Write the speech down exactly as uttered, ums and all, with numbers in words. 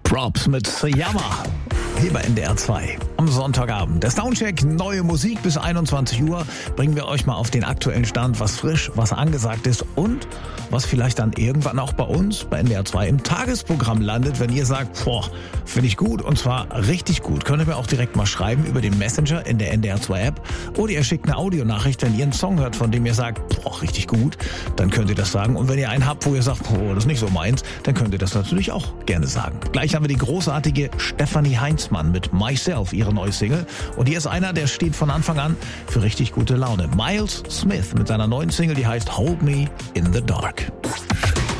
Props mit Syama. Hier bei N D R zwei. Am Sonntagabend. Der Soundcheck, neue Musik bis einundzwanzig Uhr. Bringen wir euch mal auf den aktuellen Stand, was frisch, was angesagt ist und was vielleicht dann irgendwann auch bei uns, bei N D R zwei im Tagesprogramm landet, wenn ihr sagt, boah, finde ich gut und zwar richtig gut. Könnt ihr mir auch direkt mal schreiben über den Messenger in der N D R zwei App oder ihr schickt eine Audionachricht, wenn ihr einen Song hört, von dem ihr sagt, boah, richtig gut, dann könnt ihr das sagen. Und wenn ihr einen habt, wo ihr sagt, boah, das ist nicht so meins, dann könnt ihr das natürlich auch gerne sagen. Gleich haben wir die großartige Stefanie Heinzmann mit Myself, ihre neue Single. Und hier ist einer, der steht von Anfang an für richtig gute Laune. Miles Smith mit seiner neuen Single, die heißt Hold Me in the Dark.